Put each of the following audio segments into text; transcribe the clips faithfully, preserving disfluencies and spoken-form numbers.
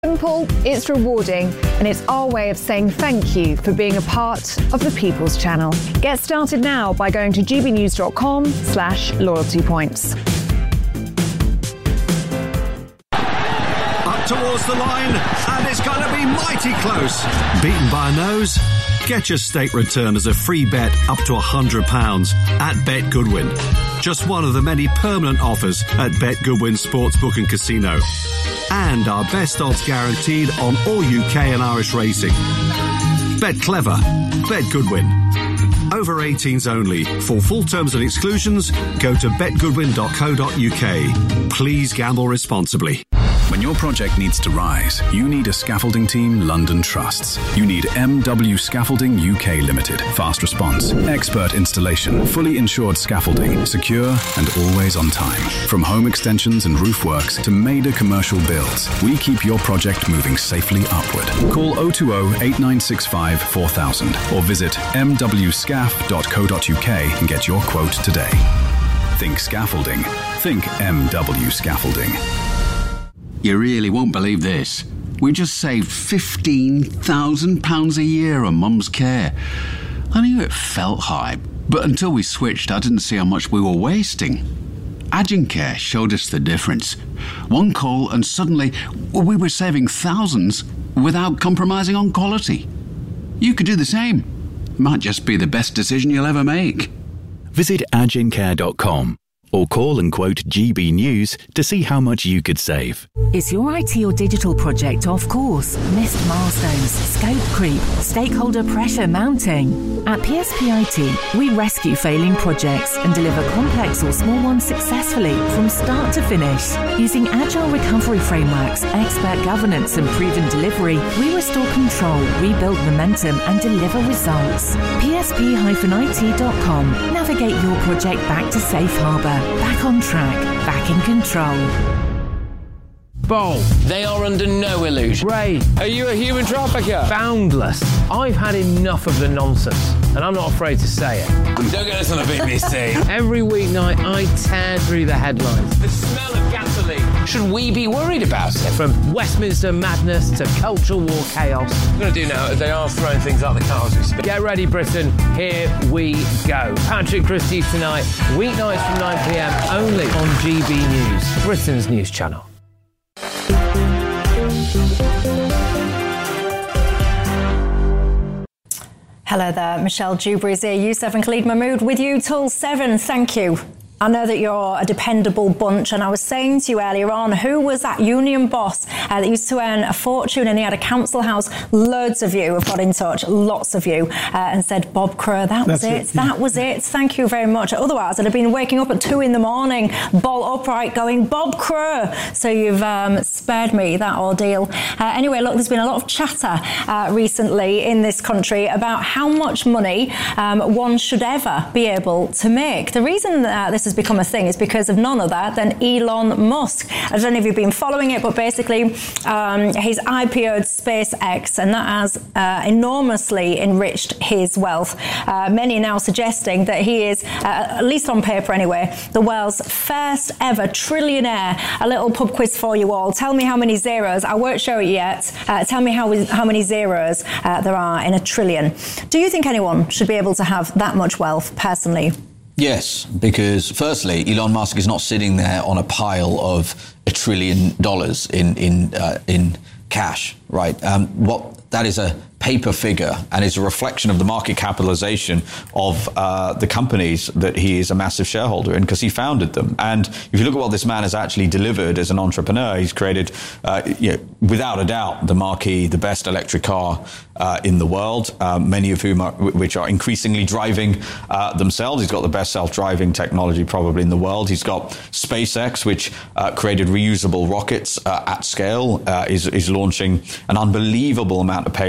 Simple, it's rewarding, and it's our way of saying thank you for being a part of the People's Channel. Get started now by going to gbnews.com slash loyalty points. Up towards the line, and it's going to be mighty close. Beaten by a nose? Get your state return as a free bet up to one hundred pounds at Bet Goodwin. Just one of the many permanent offers at Bet Goodwin Sportsbook and Casino. And our best odds guaranteed on all U K and Irish racing. Bet clever. Bet Goodwin. Over eighteens only. For full terms and exclusions, go to bet goodwin dot co dot uk. Please gamble responsibly. When your project needs to rise, you need a scaffolding team London trusts. You need M W Scaffolding U K Limited. Fast response, expert installation, fully insured scaffolding, secure and always on time. From home extensions and roof works to major commercial builds, we keep your project moving safely upward. Call oh two oh, eight nine six five, four thousand or visit m w scaf dot co dot uk and get your quote today. Think scaffolding. Think M W Scaffolding. You really won't believe this. We just saved fifteen thousand pounds a year on Mum's care. I knew it felt high, but until we switched, I didn't see how much we were wasting. Agencare showed us the difference. One call and suddenly we were saving thousands without compromising on quality. You could do the same. It might just be the best decision you'll ever make. Visit agencare dot com. Or call and quote G B News to see how much you could save. Is your I T or digital project off course? Missed milestones, scope creep, stakeholder pressure mounting? At P S P I T, we rescue failing projects and deliver complex or small ones successfully from start to finish. Using agile recovery frameworks, expert governance and proven delivery, we restore control, rebuild momentum and deliver results. P S P I T dot com. Navigate your project back to safe harbour. Back on track, back in control. Bowl. They are under no illusion. Ray. Are you a human trafficker? Boundless. I've had enough of the nonsense, and I'm not afraid to say it. Don't get us on the B B C. Every weeknight, I tear through the headlines. The smell of gasoline. Should we be worried about it? From Westminster madness to cultural war chaos. What I'm going to do now is they are throwing things out the car as we speak. Get ready, Britain. Here we go. Patrick Christie's tonight, weeknights from nine p.m, only on G B News, Britain's news channel. Hello there, Michelle Dewberry's here. Yousef and Khalid Mahmood with you till seven. Thank you. I know that you're a dependable bunch, and I was saying to you earlier on, who was that union boss uh, that used to earn a fortune and he had a council house? Loads of you have got in touch, lots of you, uh, and said, Bob Crur, that was it, it. That was it. Thank you very much. Otherwise, I'd have been waking up at two in the morning, bolt upright, going, Bob Crur. So you've um, spared me that ordeal. Uh, anyway, look, there's been a lot of chatter uh, recently in this country about how much money um, one should ever be able to make. The reason that this is has become a thing is because of none other than Elon Musk. I don't know if you've been following it, but basically um, he's I P O'd SpaceX, and that has uh, enormously enriched his wealth. Uh, many are now suggesting that he is, uh, at least on paper anyway, the world's first ever trillionaire. A little pub quiz for you all. Tell me how many zeros. I won't show it yet. Uh, tell me how, how many zeros uh, there are in a trillion. Do you think anyone should be able to have that much wealth personally? Yes, because firstly, Elon Musk is not sitting there on a pile of a trillion dollars in in uh, in cash, right? Um, what that is a paper figure, and it's a reflection of the market capitalization of uh, the companies that he is a massive shareholder in, because he founded them. And if you look at what this man has actually delivered as an entrepreneur, he's created, uh, you know, without a doubt, the marquee, the best electric car uh, in the world, uh, many of whom are, which are increasingly driving uh, themselves. He's got the best self-driving technology probably in the world. He's got SpaceX, which uh, created reusable rockets uh, at scale, uh, is, is launching an unbelievable amount of payload into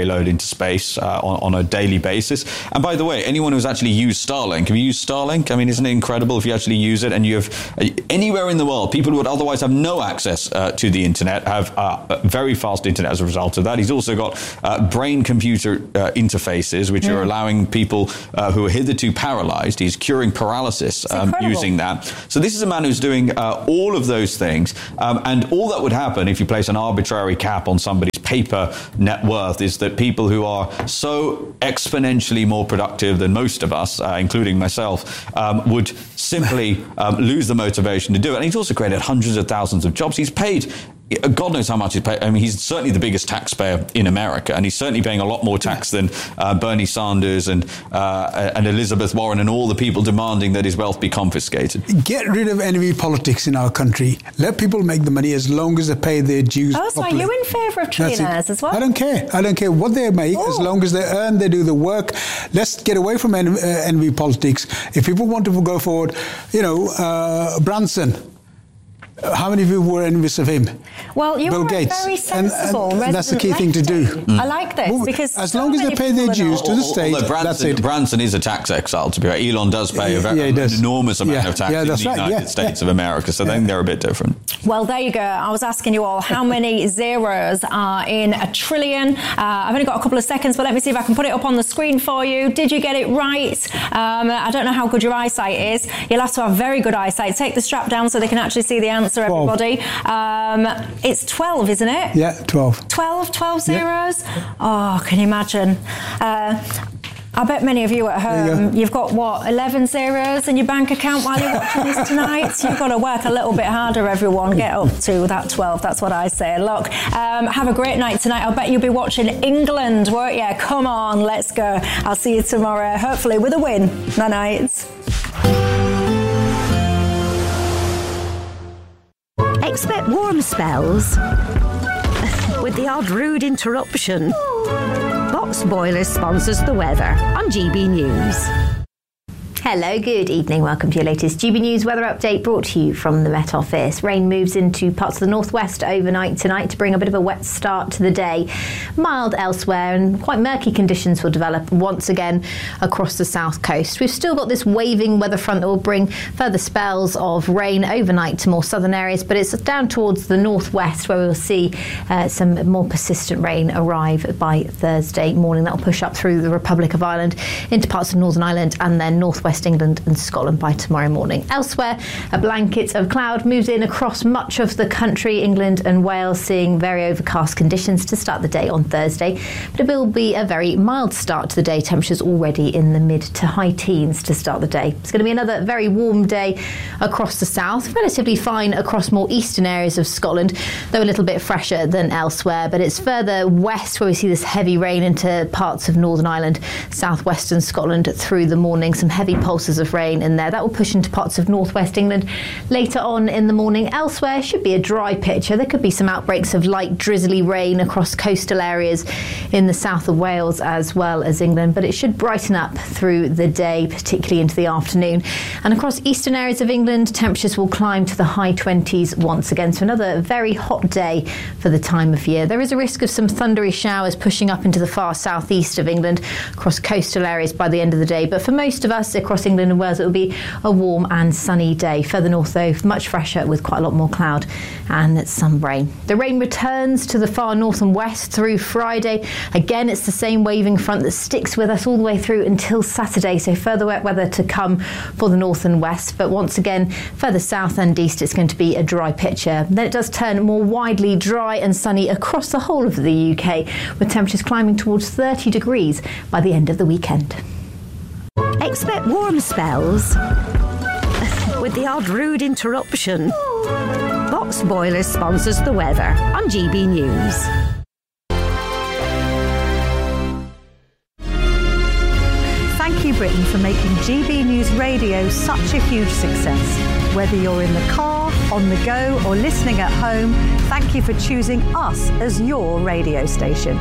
into space uh, on, on a daily basis. And by the way, anyone who's actually used Starlink, have you used Starlink? I mean, isn't it incredible if you actually use it and you have uh, anywhere in the world, people who would otherwise have no access uh, to the internet have uh, very fast internet as a result of that. He's also got uh, brain-computer uh, interfaces, which yeah. are allowing people uh, who are hitherto paralyzed. He's curing paralysis um, using that. So this is a man who's doing uh, all of those things. Um, and all that would happen if you place an arbitrary cap on somebody's paper net worth is that people who are so exponentially more productive than most of us, uh, including myself, um, would simply um, lose the motivation to do it. And he's also created hundreds of thousands of jobs. He's paid God knows how much he's paid. I mean, he's certainly the biggest taxpayer in America, and he's certainly paying a lot more tax than uh, Bernie Sanders and uh, and Elizabeth Warren and all the people demanding that his wealth be confiscated. Get rid of envy politics in our country. Let people make the money as long as they pay their dues Oh, so properly. are you in favour of trillionaires as well? I don't care. I don't care what they make, oh. as long as they earn, they do the work. Let's get away from envy, uh, envy politics. If people want to go forward, you know, uh, Branson, how many of you were envious of him? Well, you Bill are Gates. very sensible and, and, and that's the key thing to do. Mm. I like this well, because as long as they pay their dues to the state, Branson, that's it. Branson is a tax exile, to be right. Elon does pay a very, yeah, an enormous amount yeah. of tax yeah, in the right. United yeah. States yeah. of America, so yeah. then they're a bit different. Well, there you go. I was asking you all how many zeros are in a trillion. Uh, I've only got a couple of seconds, but let me see if I can put it up on the screen for you. Did you get it right? Um, I don't know how good your eyesight is. You'll have to have very good eyesight. Take the strap down so they can actually see the answer, everybody. Um, it's twelve, isn't it? Yeah, twelve. twelve, twelve zeros? Yeah. Oh, can you imagine? Uh, I bet many of you at home, you you've got, what, eleven zeros in your bank account while you're watching this tonight? You've got to work a little bit harder, everyone. Get up to that twelve. That's what I say. Look, um, have a great night tonight. I'll bet you'll be watching England, won't you? Come on, let's go. I'll see you tomorrow, hopefully with a win. Night-night. Expect warm spells with the odd rude interruption. Box Boilers sponsors the weather on G B News. Hello, good evening. Welcome to your latest G B News weather update brought to you from the Met Office. Rain moves into parts of the northwest overnight tonight to bring a bit of a wet start to the day. Mild elsewhere and quite murky conditions will develop once again across the south coast. We've still got this waving weather front that will bring further spells of rain overnight to more southern areas, but it's down towards the northwest where we'll see uh, some more persistent rain arrive by Thursday morning. That will push up through the Republic of Ireland into parts of Northern Ireland and then northwest West England and Scotland by tomorrow morning. Elsewhere, a blanket of cloud moves in across much of the country, England and Wales, seeing very overcast conditions to start the day on Thursday. But it will be a very mild start to the day. Temperatures already in the mid to high teens to start the day. It's going to be another very warm day across the south, relatively fine across more eastern areas of Scotland, though a little bit fresher than elsewhere. But it's further west where we see this heavy rain into parts of Northern Ireland, southwestern Scotland through the morning. Some heavy pulses of rain in there. That will push into parts of northwest England later on in the morning. Elsewhere should be a dry picture. There could be some outbreaks of light drizzly rain across coastal areas in the south of Wales as well as England, but it should brighten up through the day, particularly into the afternoon. And across eastern areas of England, temperatures will climb to the high twenties once again. So another very hot day for the time of year. There is a risk of some thundery showers pushing up into the far southeast of England across coastal areas by the end of the day. But for most of us across England and Wales, it will be a warm and sunny day. Further north, though, much fresher with quite a lot more cloud and some rain. The rain returns to the far north and west through Friday. Again, it's the same waving front that sticks with us all the way through until Saturday. So further wet weather to come for the north and west. But once again, further south and east, it's going to be a dry picture. Then it does turn more widely dry and sunny across the whole of the U K, with temperatures climbing towards thirty degrees by the end of the weekend. Expect warm spells with the odd rude interruption. Box Boilers sponsors the weather on G B News. Thank you, Britain, for making G B News Radio such a huge success. Whether you're in the car, on the go, or listening at home, thank you for choosing us as your radio station.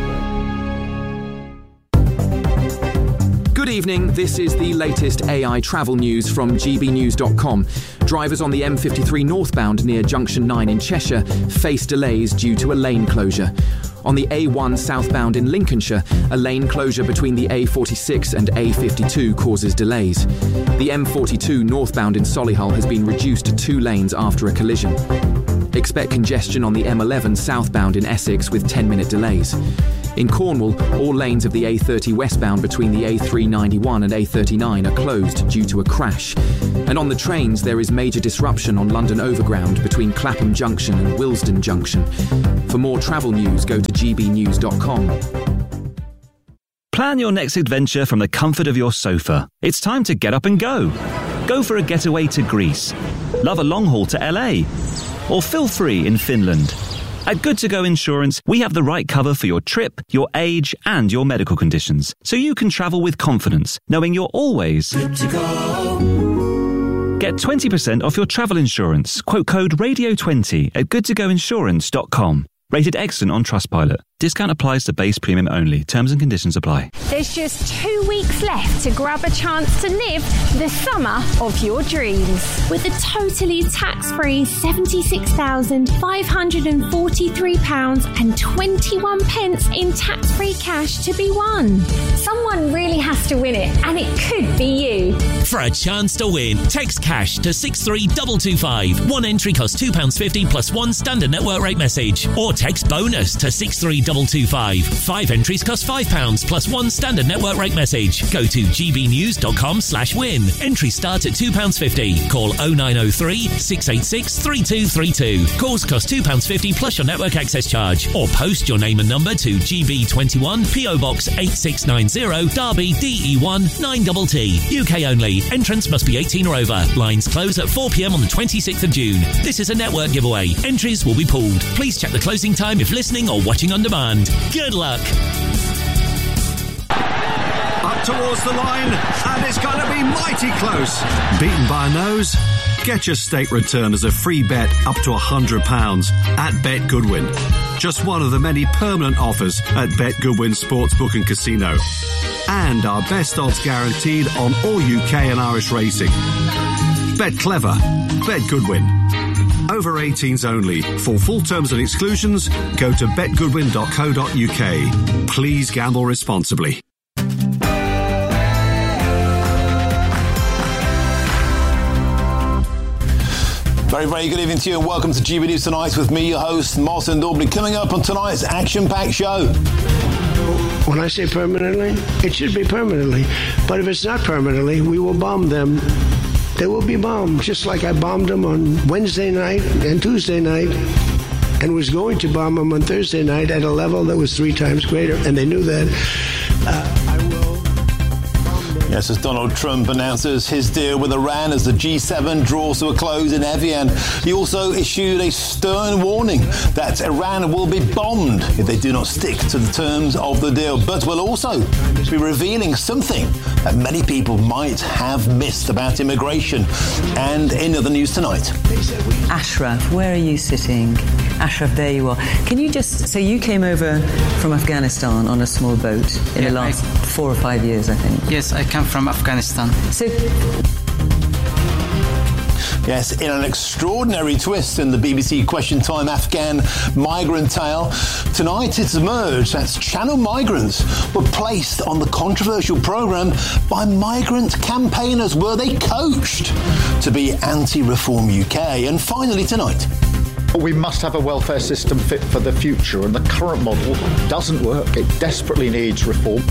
Good evening, this is the latest A I travel news from G B news dot com. Drivers on the M fifty-three northbound near Junction nine in Cheshire face delays due to a lane closure. On the A one southbound in Lincolnshire, a lane closure between the A forty-six and A fifty-two causes delays. The M forty-two northbound in Solihull has been reduced to two lanes after a collision. Expect congestion on the M eleven southbound in Essex with ten-minute delays. In Cornwall, all lanes of the A thirty westbound between the A three ninety-one and A thirty-nine are closed due to a crash. And on the trains, there is major disruption on London Overground between Clapham Junction and Willesden Junction. For more travel news, go to g b news dot com. Plan your next adventure from the comfort of your sofa. It's time to get up and go. Go for a getaway to Greece. Love a long haul to L A. Or feel free in Finland. At Good To Go Insurance, we have the right cover for your trip, your age, and your medical conditions, so you can travel with confidence, knowing you're always good to go. Get twenty percent off your travel insurance. Quote code radio twenty at good to go insurance dot com. Rated excellent on Trustpilot. Discount applies to base premium only. Terms and conditions apply. There's just two weeks left to grab a chance to live the summer of your dreams. With a totally tax-free seventy-six thousand five hundred forty-three pounds and twenty-one pence in tax-free cash to be won. Someone really has to win it, and it could be you. For a chance to win, text cash to six three two two five. One entry costs two pounds fifty plus one standard network rate message. Or text bonus to six three two two five. Five entries cost five pounds plus one standard network rate message. Go to g b news dot com slash win. Entries start at two pounds fifty. Call oh nine oh three, six eight six, three two three two. Calls cost two pounds fifty plus your network access charge. Or post your name and number to G B twenty-one, P O Box eight six nine zero, Derby, D E one nine T T. U K only. Entrance must be eighteen or over. Lines close at four p m on the twenty-sixth of June. This is a network giveaway. Entries will be pulled. Please check the closing time if listening or watching on demand. Good luck. Up towards the line, and it's going to be mighty close. Beaten by a nose? Get your state return as a free bet up to one hundred pounds at Bet Goodwin. Just one of the many permanent offers at Bet Goodwin Sportsbook and Casino. And our best odds guaranteed on all U K and Irish racing. Bet clever. Bet Goodwin. Over eighteens only. For full terms and exclusions, go to bet goodwin dot co dot u k. Please gamble responsibly. Very, very good evening to you and welcome to G B News Tonight with me, your host, Martin Daubney. Coming up on tonight's action-packed show. When I say permanently, it should be permanently. But if it's not permanently, we will bomb them. They will be bombed, just like I bombed them on Wednesday night and Tuesday night, and was going to bomb them on Thursday night at a level that was three times greater, and they knew that. Uh, I will. Yes, as Donald Trump announces his deal with Iran as the G seven draws to a close in Evian, he also issued a stern warning that Iran will be bombed if they do not stick to the terms of the deal, but will also be revealing something that many people might have missed about immigration. And in other news tonight. Ashraf, where are you sitting? Ashraf, there you are. Can you just, so you came over from Afghanistan on a small boat in yeah, the last I, four or five years, I think. Yes, I come from Afghanistan. So... Yes, in an extraordinary twist in the B B C Question Time Afghan migrant tale, tonight it's emerged that Channel migrants were placed on the controversial programme by migrant campaigners. Were they coached to be anti-reform U K? And finally tonight... We must have a welfare system fit for the future, and the current model doesn't work. It desperately needs reform.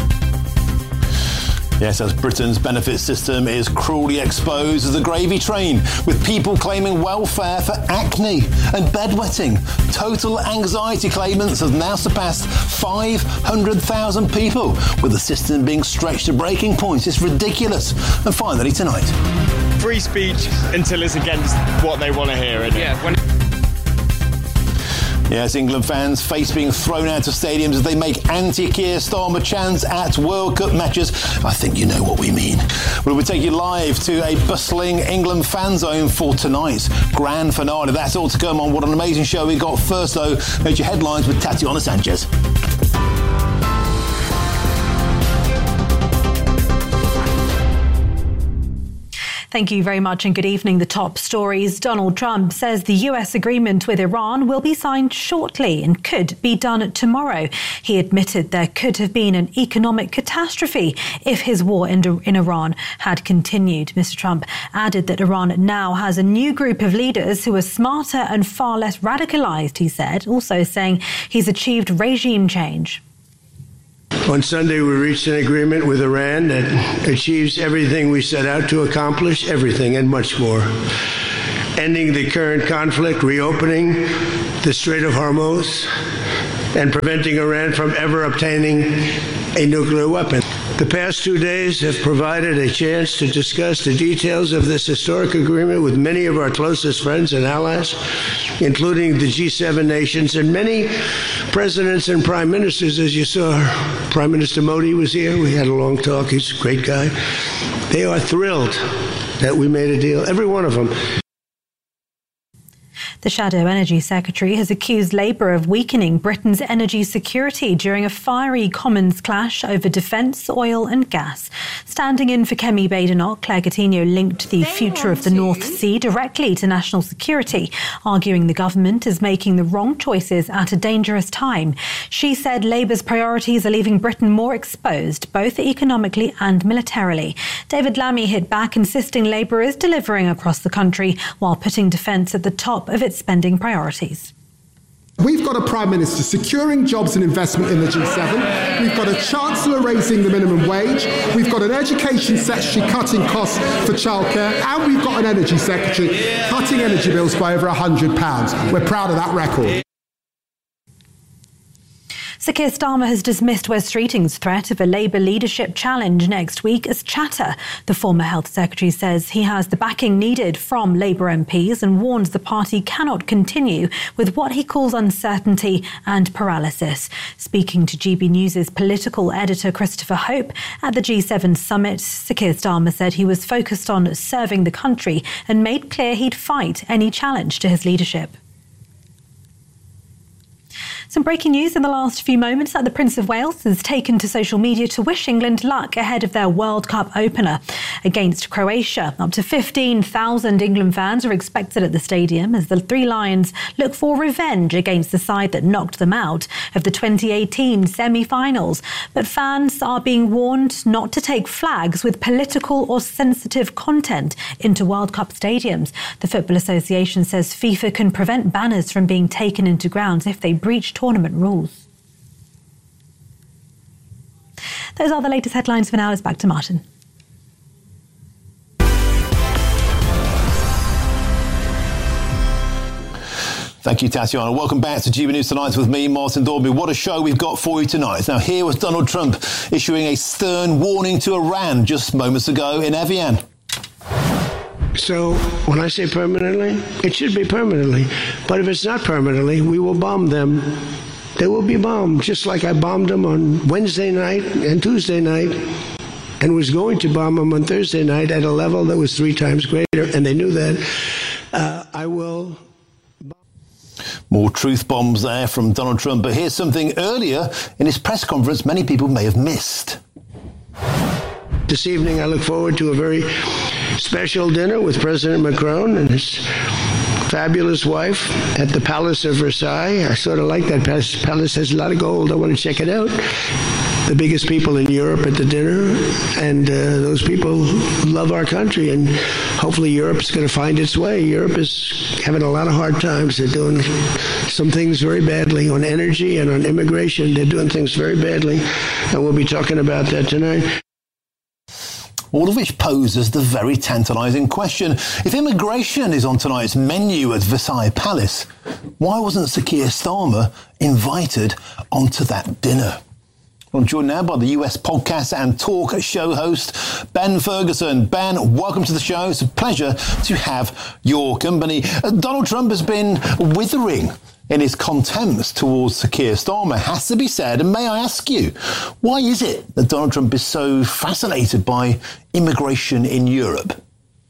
Yes, as Britain's benefit system is cruelly exposed as a gravy train, with people claiming welfare for acne and bedwetting. Total anxiety claimants have now surpassed five hundred thousand people, with the system being stretched to breaking points. It's ridiculous. And finally tonight. Free speech until it's against what they want to hear, isn't it? Yeah, when- Yes, England fans face being thrown out of stadiums as they make anti-Keir Starmer chants at World Cup matches. I think you know what we mean. We'll take you live to a bustling England fan zone for tonight's grand finale. That's all to come on. What an amazing show we got. First, though, major headlines with Tatiana Sanchez. Thank you very much and good evening. The top stories. Donald Trump says the U S agreement with Iran will be signed shortly and could be done tomorrow. He admitted there could have been an economic catastrophe if his war in, in Iran had continued. Mister Trump added that Iran now has a new group of leaders who are smarter and far less radicalized, he said, also saying he's achieved regime change. On Sunday, we reached an agreement with Iran that achieves everything we set out to accomplish, everything and much more. Ending the current conflict, reopening the Strait of Hormuz, and preventing Iran from ever obtaining a nuclear weapon. The past two days have provided a chance to discuss the details of this historic agreement with many of our closest friends and allies, including the G seven nations and many presidents and prime ministers. As you saw, Prime Minister Modi was here. We had a long talk. He's a great guy. They are thrilled that we made a deal, every one of them. The Shadow Energy Secretary has accused Labour of weakening Britain's energy security during a fiery Commons clash over defence, oil and gas. Standing in for Kemi Badenoch, Claire Coutinho linked the future of the North Sea directly to national security, arguing the government is making the wrong choices at a dangerous time. She said Labour's priorities are leaving Britain more exposed, both economically and militarily. David Lammy hit back, insisting Labour is delivering across the country while putting defence at the top of its spending priorities. We've got a Prime Minister securing jobs and investment in the G seven. We've got a Chancellor raising the minimum wage. We've got an Education Secretary cutting costs for childcare. And we've got an Energy Secretary cutting energy bills by over one hundred pounds. We're proud of that record. Sir Keir Starmer has dismissed Wes Streeting's threat of a Labour leadership challenge next week as chatter. The former Health Secretary says he has the backing needed from Labour M Ps and warns the party cannot continue with what he calls uncertainty and paralysis. Speaking to G B News' political editor Christopher Hope at the G seven summit, Sir Keir Starmer said he was focused on serving the country and made clear he'd fight any challenge to his leadership. Some breaking news in the last few moments that the Prince of Wales has taken to social media to wish England luck ahead of their World Cup opener against Croatia. Up to fifteen thousand England fans are expected at the stadium as the Three Lions look for revenge against the side that knocked them out of the twenty eighteen semi-finals. But fans are being warned not to take flags with political or sensitive content into World Cup stadiums. The Football Association says FIFA can prevent banners from being taken into grounds if they breach tournament rules. Those are the latest headlines for now. It's back to Martin. Thank you, Tatiana. Welcome back to G B News Tonight with me, Martin Dorby. What a show we've got for you tonight. Now, here was Donald Trump issuing a stern warning to Iran just moments ago in Evian. So when I say permanently, it should be permanently. But if it's not permanently, we will bomb them. They will be bombed, just like I bombed them on Wednesday night and Tuesday night, and was going to bomb them on Thursday night at a level that was three times greater, and they knew that. Uh, I will... More truth bombs there from Donald Trump. But here's something earlier in his press conference many people may have missed. This evening, I look forward to a very special dinner with President Macron and his fabulous wife at the Palace of Versailles. I sort of like that palace. Palace has a lot of gold. I want to check it out. The biggest people in Europe at the dinner, and uh, those people love our country, and hopefully Europe's going to find its way. Europe is having a lot of hard times. They're doing some things very badly on energy and on immigration. They're doing things very badly, and we'll be talking about that tonight. All of which poses the very tantalising question. If immigration is on tonight's menu at Versailles Palace, why wasn't Sir Keir Starmer invited onto that dinner? Well, I'm joined now by the U S podcast and talk show host, Ben Ferguson. Ben, welcome to the show. It's a pleasure to have your company. Uh, Donald Trump has been withering in his contempt towards Sir Keir Starmer, has to be said. And may I ask you, why is it that Donald Trump is so fascinated by immigration in Europe?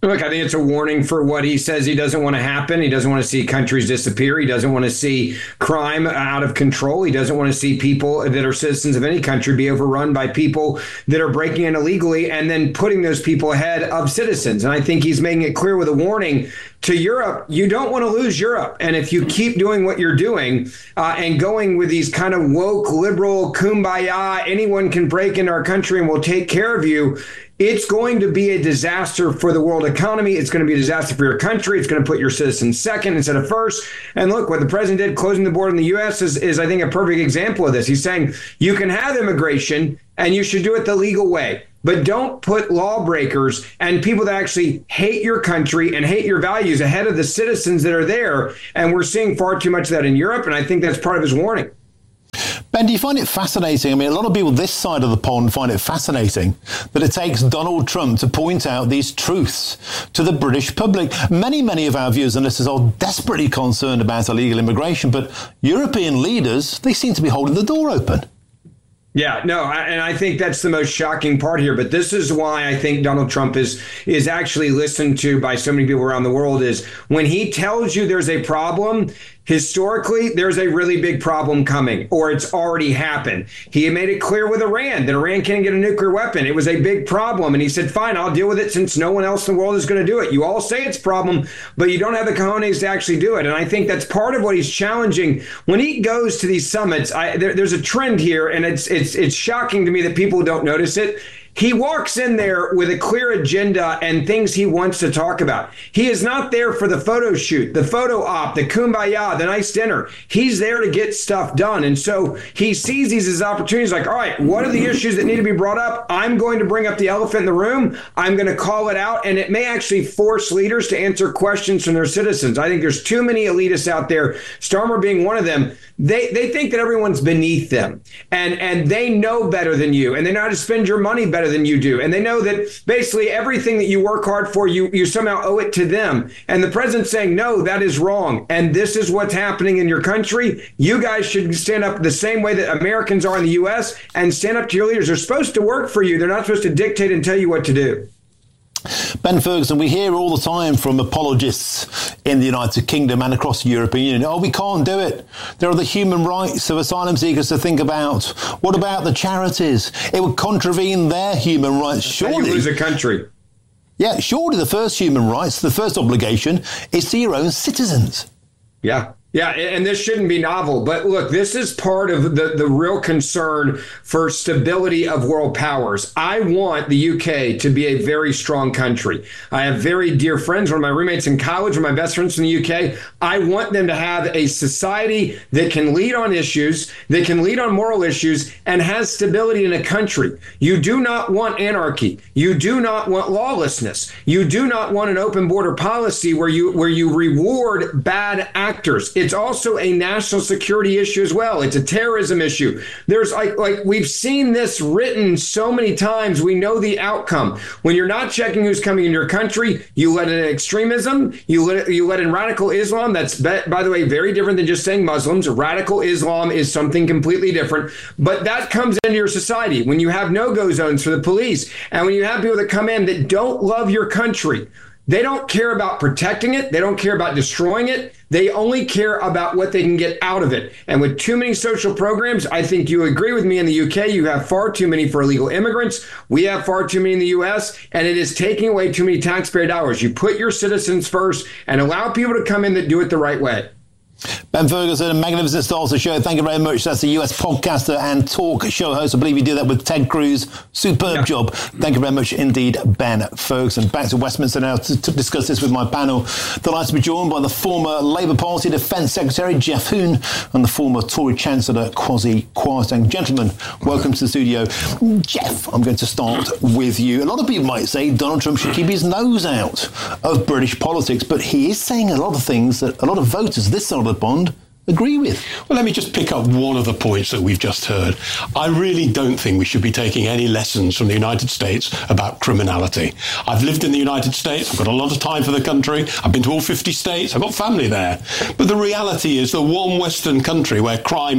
Look, I think it's a warning for what he says he doesn't want to happen. He doesn't want to see countries disappear. He doesn't want to see crime out of control. He doesn't want to see people that are citizens of any country be overrun by people that are breaking in illegally and then putting those people ahead of citizens. And I think he's making it clear with a warning to Europe, you don't want to lose Europe. And if you keep doing what you're doing uh, and going with these kind of woke, liberal, kumbaya, anyone can break into our country and we'll take care of you, it's going to be a disaster for the world economy. It's going to be a disaster for your country. It's going to put your citizens second instead of first. And look, what the president did closing the border in the U S is, is I think, a perfect example of this. He's saying you can have immigration and you should do it the legal way. But don't put lawbreakers and people that actually hate your country and hate your values ahead of the citizens that are there. And we're seeing far too much of that in Europe. And I think that's part of his warning. Ben, do you find it fascinating? I mean, a lot of people this side of the pond find it fascinating that it takes Donald Trump to point out these truths to the British public. Many, many of our viewers and listeners are desperately concerned about illegal immigration, but European leaders, they seem to be holding the door open. Yeah, no, and I think that's the most shocking part here. But this is why I think Donald Trump is is actually listened to by so many people around the world, is when he tells you there's a problem. Historically, there's a really big problem coming, or it's already happened. He made it clear with Iran that Iran can't get a nuclear weapon. It was a big problem. And he said, fine, I'll deal with it since no one else in the world is going to do it. You all say it's a problem, but you don't have the cojones to actually do it. And I think that's part of what he's challenging. When he goes to these summits, I, there, there's a trend here, and it's it's it's shocking to me that people don't notice it. He walks in there with a clear agenda and things he wants to talk about. He is not there for the photo shoot, the photo op, the kumbaya, the nice dinner. He's there to get stuff done. And so he sees these as opportunities like, all right, what are the issues that need to be brought up? I'm going to bring up the elephant in the room. I'm going to call it out. And it may actually force leaders to answer questions from their citizens. I think there's too many elitists out there, Starmer being one of them. They they think that everyone's beneath them and, and they know better than you, and they know how to spend your money better than you do. And they know that basically everything that you work hard for, you, you somehow owe it to them. And the president's saying, no, that is wrong. And this is what's happening in your country. You guys should stand up the same way that Americans are in the U S and stand up to your leaders. They're supposed to work for you. They're not supposed to dictate and tell you what to do. Ben Ferguson, we hear all the time from apologists in the United Kingdom and across the European Union, oh, we can't do it. There are the human rights of asylum seekers to think about. What about the charities? It would contravene their human rights. Surely, you lose a country. Yeah, surely the first human rights, the first obligation is to your own citizens. Yeah. Yeah, and this shouldn't be novel. But look, this is part of the, the real concern for stability of world powers. I want the U K to be a very strong country. I have very dear friends, one of my roommates in college, one of my best friends from the U K. I want them to have a society that can lead on issues, that can lead on moral issues, and has stability in a country. You do not want anarchy. You do not want lawlessness. You do not want an open border policy where you where you reward bad actors. It's also a national security issue as well. It's a terrorism issue. There's like, like we've seen this written so many times. We know the outcome. When you're not checking who's coming in your country, you let in extremism, you let, you let in radical Islam. That's, by the way, very different than just saying Muslims. Radical Islam is something completely different. But that comes into your society when you have no-go zones for the police. And when you have people that come in that don't love your country. They don't care about protecting it. They don't care about destroying it. They only care about what they can get out of it. And with too many social programs, I think you agree with me in the U K, you have far too many for illegal immigrants. We have far too many in the U S, and it is taking away too many taxpayer dollars. You put your citizens first and allow people to come in that do it the right way. Ben Ferguson, a magnificent start to the show. Thank you very much. That's the U S podcaster and talk show host. I believe you do that with Ted Cruz. Superb yeah. job. Thank you very much indeed, Ben Ferguson. Back to Westminster now to, to discuss this with my panel. Delighted to be joined by the former Labour Party Defence Secretary, Geoff Hoon, and the former Tory Chancellor, Kwasi Kwarteng. Gentlemen, welcome to the studio. Geoff, I'm going to start with you. A lot of people might say Donald Trump should keep his nose out of British politics, but he is saying a lot of things that a lot of voters this side of the pond agree with. Well, let me just pick up one of the points that we've just heard. I really don't think we should be taking any lessons from the United States about criminality. I've lived in the United States. I've got a lot of time for the country. I've been to all fifty states. I've got family there. But the reality is the one Western country where crime is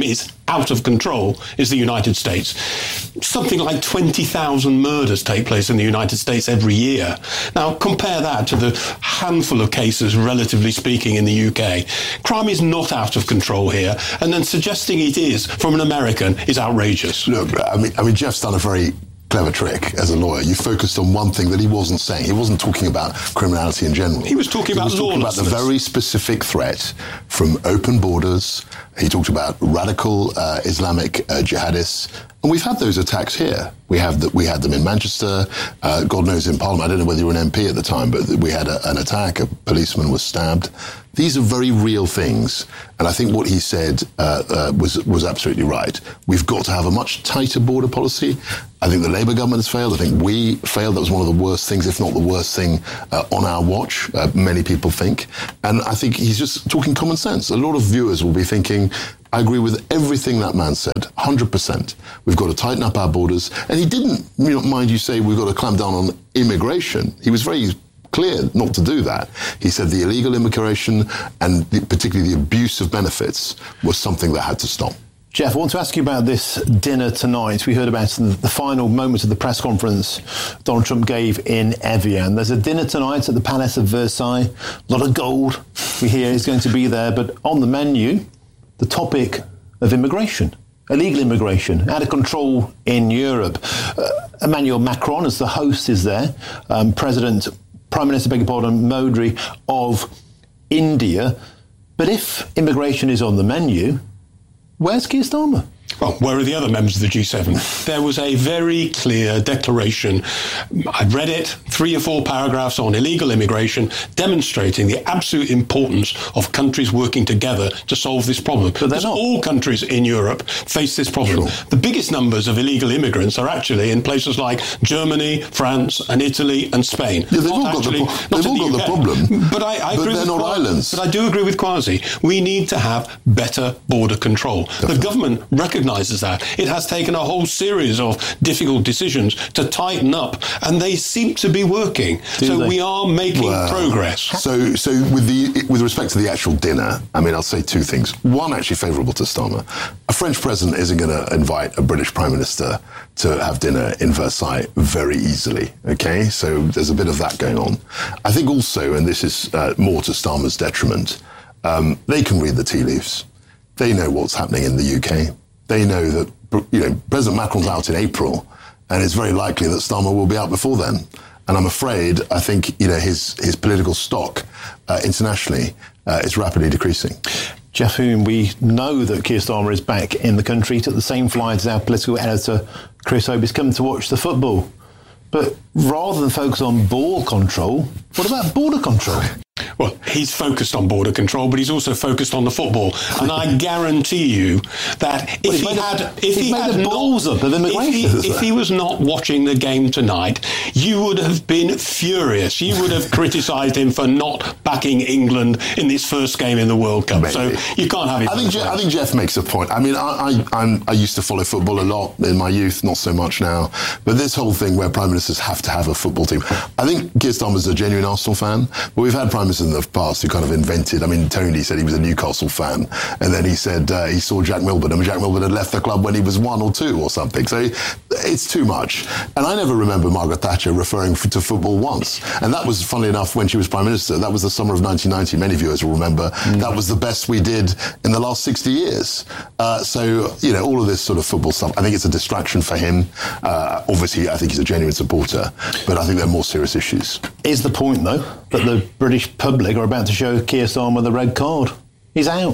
out of control is the United States. Something like twenty thousand murders take place in the United States every year. Now, compare that to the handful of cases, relatively speaking, in the U K. Crime is not out of control here, and then suggesting it is from an American is outrageous. Look, I mean, I mean, Jeff's done a very clever trick as a lawyer. You focused on one thing that he wasn't saying. He wasn't talking about criminality in general. He was talking about He was talking about the very specific threat from open borders. He talked about radical uh, Islamic uh, jihadists. And we've had those attacks here. We have the, we had them in Manchester, uh, God knows in Parliament. I don't know whether you were an M P at the time, but we had a, an attack. A policeman was stabbed. These are very real things. And I think what he said uh, uh, was was absolutely right. We've got to have a much tighter border policy. I think the Labour government has failed. I think we failed. That was one of the worst things, if not the worst thing, uh, on our watch, uh, many people think. And I think he's just talking common sense. A lot of viewers will be thinking, I agree with everything that man said, one hundred percent. We've got to tighten up our borders. And he didn't, you know, mind you say, we've got to clamp down on immigration. He was very clear not to do that. He said the illegal immigration and the, particularly the abuse of benefits was something that had to stop. Jeff, I want to ask you about this dinner tonight. We heard about the final moments of the press conference Donald Trump gave in Evian. There's a dinner tonight at the Palace of Versailles. A lot of gold, we hear, is going to be there. But on the menu, the topic of immigration, illegal immigration, out of control in Europe. Uh, Emmanuel Macron, as the host, is there. Um, President, Prime Minister, beg your pardon, Modi of India. But if immigration is on the menu, where's Keir Starmer? Well, where are the other members of the G seven? There was a very clear declaration. I read it, three or four paragraphs on illegal immigration, demonstrating the absolute importance of countries working together to solve this problem. But because all countries in Europe face this problem. Sure. The biggest numbers of illegal immigrants are actually in places like Germany, France, and Italy and Spain. Yeah, they've all got, actually, the, pro- they've all the, got the problem. But I, I but agree they're with not Kwasi, islands. But I do agree with Kwasi. We need to have better border control. Definitely. The government recognises that. It has taken a whole series of difficult decisions to tighten up, and they seem to be working. Do so they? We are making well, progress. So, so with the with respect to the actual dinner, I mean, I'll say two things. One, actually favourable to Starmer. A French president isn't going to invite a British prime minister to have dinner in Versailles very easily. Okay, so there's a bit of that going on. I think also, and this is uh, more to Starmer's detriment, um, they can read the tea leaves. They know what's happening in the U K. They know that, you know, President Macron's out in April, and it's very likely that Starmer will be out before then. And I'm afraid, I think, you know, his his political stock uh, internationally uh, is rapidly decreasing. Jeff Hume, we know that Keir Starmer is back in the country. He took the same flight as our political editor, Chris Hope. He's come to watch the football. But rather than focus on ball control, what about border control? Well, he's focused on border control, but he's also focused on the football. And I guarantee you that if he had, if he had not, if he, if he was not watching the game tonight, you would have been furious. You would have criticised him for not backing England in this first game in the World Cup. Maybe. So you can't have it. I think Je- I think Jeff makes a point. I mean, I I, I'm, I used to follow football a lot in my youth, not so much now. But this whole thing where prime ministers have to have a football team, I think Keir Starmer's a genuine Arsenal fan, but we've had prime ministers in the past who kind of invented. I mean, Tony said he was a Newcastle fan, and then he said uh, he saw Jack Milburn, and Jack Milburn had left the club when he was one or two or something. So it's too much. And I never remember Margaret Thatcher referring f- to football once. And that was, funnily enough, when she was prime minister. That was the summer of nineteen ninety. Many viewers will remember mm. that was the best we did in the last sixty years. Uh, so, you know, all of this sort of football stuff, I think it's a distraction for him. Uh, obviously, I think he's a genuine supporter, but I think there are more serious issues. Is the point, though, that the British public are about to show Keir Starmer the red card? He's out.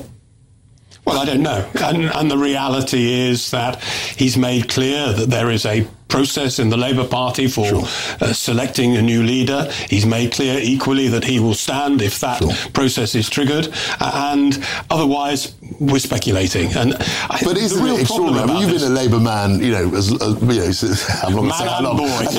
Well, I don't know. And, and the reality is that he's made clear that there is a process in the Labour Party for sure. uh, selecting a new leader. He's made clear equally that he will stand if that sure. process is triggered. Uh, and otherwise, we're speculating. And I, but isn't the real it extraordinary? I mean, you've this, been a Labour man, you know, as, uh, you know, I'm not going to say how long,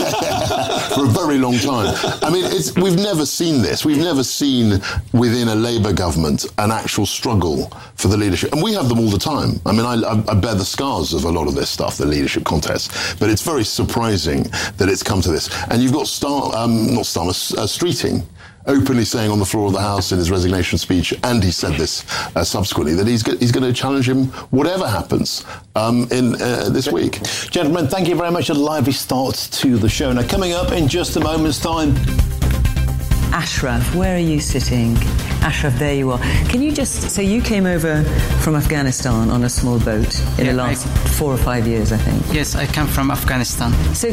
for a very long time. I mean, it's, we've never seen this. We've never seen within a Labour government an actual struggle for the leadership. And we have them all the time. I mean, I, I bear the scars of a lot of this stuff, the leadership contest. But it's very surprising that it's come to this. And you've got Star, um, not Starmer, uh, Streeting, openly saying on the floor of the House in his resignation speech, and he said this uh, subsequently, that he's go- he's going to challenge him whatever happens um, in uh, this week. Gentlemen, thank you very much. A lively start to the show. Now, coming up in just a moment's time. Ashraf, where are you sitting? Ashraf, there you are. Can you just... So you came over from Afghanistan on a small boat in yeah, the last I, four or five years, I think. Yes, I come from Afghanistan. So...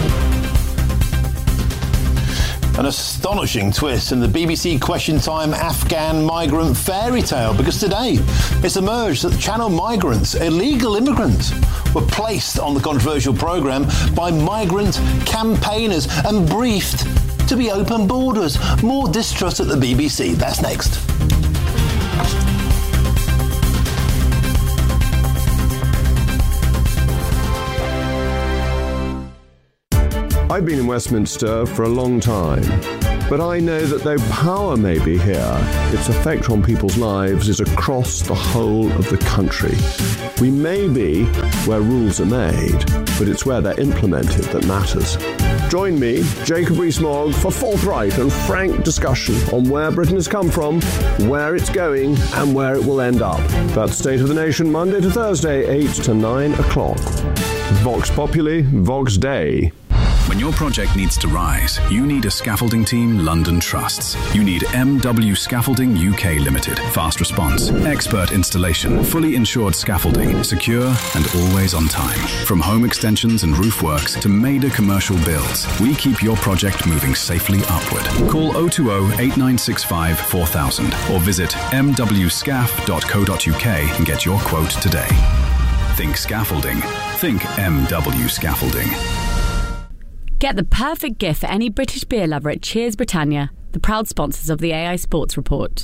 An astonishing twist in the B B C Question Time Afghan migrant fairy tale, because today it's emerged that Channel migrants, illegal immigrants, were placed on the controversial programme by migrant campaigners and briefed to be open borders. More distrust at the B B C. That's next. I've been in Westminster for a long time, but I know that though power may be here, its effect on people's lives is across the whole of the country. We may be where rules are made, but it's where they're implemented that matters. Join me, Jacob Rees-Mogg, for forthright and frank discussion on where Britain has come from, where it's going, and where it will end up. That's State of the Nation, Monday to Thursday, eight to nine o'clock. Vox Populi, Vox Dei. When your project needs to rise, you need a scaffolding team London trusts. You need M W Scaffolding U K Limited. Fast response, expert installation, fully insured scaffolding, secure and always on time. From home extensions and roof works to major commercial builds, we keep your project moving safely upward. Call oh two oh, eight nine six five, four thousand or visit m w scaff dot co dot u k and get your quote today. Think scaffolding. Think M W Scaffolding. Get the perfect gift for any British beer lover at Cheers Britannia, the proud sponsors of the A I Sports Report.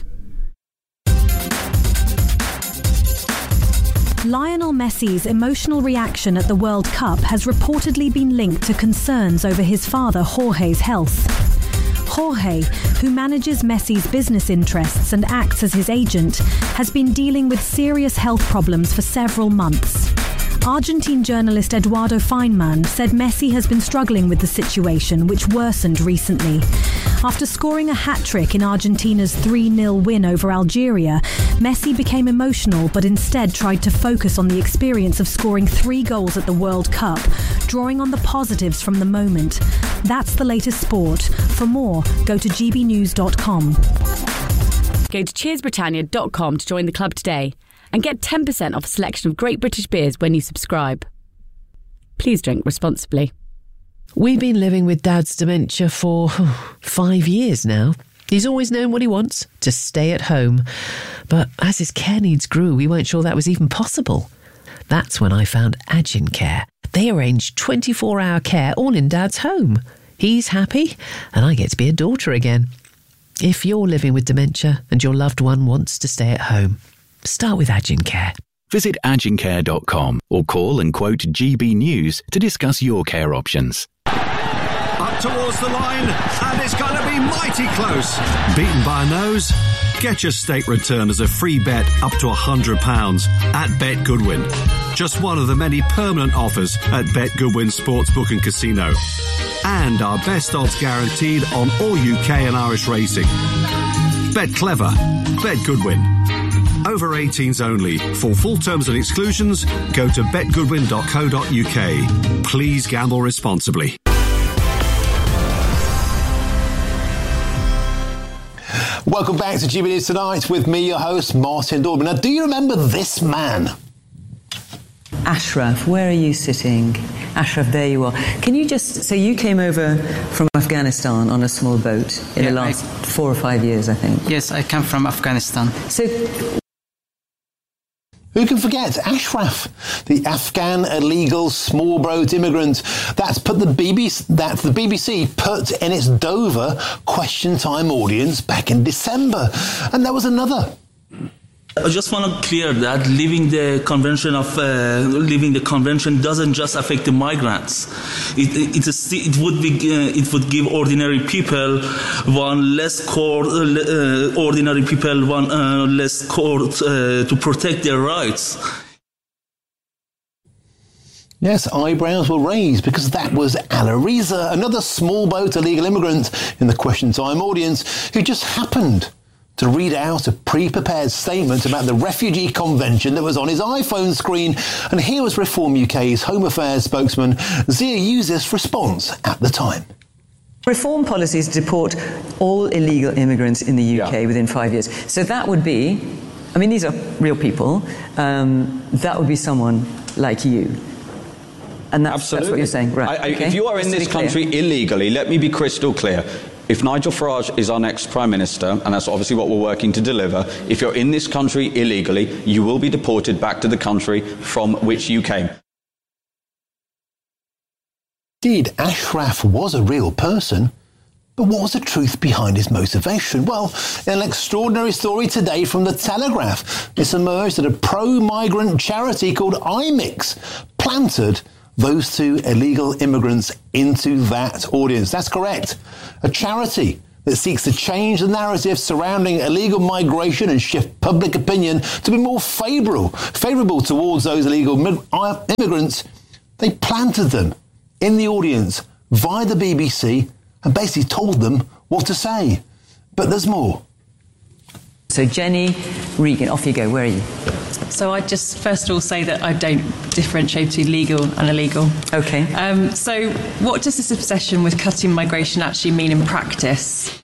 Lionel Messi's emotional reaction at the World Cup has reportedly been linked to concerns over his father Jorge's health. Jorge, who manages Messi's business interests and acts as his agent, has been dealing with serious health problems for several months. Argentine journalist Eduardo Feynman said Messi has been struggling with the situation, which worsened recently. After scoring a hat-trick in Argentina's three nil win over Algeria, Messi became emotional but instead tried to focus on the experience of scoring three goals at the World Cup, drawing on the positives from the moment. That's the latest sport. For more, go to g b news dot com. Go to cheers britannia dot com to join the club today and get ten percent off a selection of great British beers when you subscribe. Please drink responsibly. We've been living with Dad's dementia for oh, five years now. He's always known what he wants, to stay at home. But as his care needs grew, we weren't sure that was even possible. That's when I found Agin Care. They arrange twenty-four hour care all in Dad's home. He's happy, and I get to be a daughter again. If you're living with dementia and your loved one wants to stay at home, start with Agin Care. Visit agin care dot com or call and quote G B News to discuss your care options. Up towards the line, and it's going to be mighty close. Beaten by a nose? Get your state return as a free bet up to one hundred pounds at Bet Goodwin. Just one of the many permanent offers at Bet Goodwin Sportsbook and Casino. And our best odds guaranteed on all U K and Irish racing. Bet clever. Bet Goodwin. Over eighteens only. For full terms and exclusions, go to bet goodwin dot co dot u k. Please gamble responsibly. Welcome back to G B News Tonight with me, your host, Martin Dorman. Now, do you remember this man? Ashraf, where are you sitting? Ashraf, there you are. Can you just... So you came over from Afghanistan on a small boat in yeah, the last I, four or five years, I think. Yes, I come from Afghanistan. So... Who can forget Ashraf, the Afghan illegal small boat immigrant that's put the B B C, that the B B C put in its Dover Question Time audience back in December. And there was another. I just want to clear that leaving the convention of uh, leaving the convention doesn't just affect the migrants. It it, it's a, it would be uh, it would give ordinary people one less court, uh, ordinary people one uh, less court uh, to protect their rights. Yes, eyebrows were raised because that was Alariza, another small boat illegal immigrant in the Question Time audience who just happened to read out a pre-prepared statement about the Refugee Convention that was on his iPhone screen. And here was Reform U K's Home Affairs spokesman Zia Yousaf's response at the time. Reform policies deport all illegal immigrants in the U K yeah. within five years. So that would be, I mean, these are real people. Um, that would be someone like you. And that's, Absolutely. that's what you're saying, right? I, I, okay. If you are in this country illegally, let me be crystal clear. If Nigel Farage is our next Prime Minister, and that's obviously what we're working to deliver, if you're in this country illegally, you will be deported back to the country from which you came. Indeed, Ashraf was a real person, but what was the truth behind his motivation? Well, in an extraordinary story today from The Telegraph, it's emerged that a pro-migrant charity called I MIX planted those two illegal immigrants into that audience. That's correct. A charity that seeks to change the narrative surrounding illegal migration and shift public opinion to be more favourable, favourable towards those illegal immigrants. They planted them in the audience via the B B C and basically told them what to say. But there's more. So Jenny Regan, off you go. Where are you? So I'd just first of all say that I don't differentiate between legal and illegal. Okay. Um, so what does this obsession with cutting migration actually mean in practice?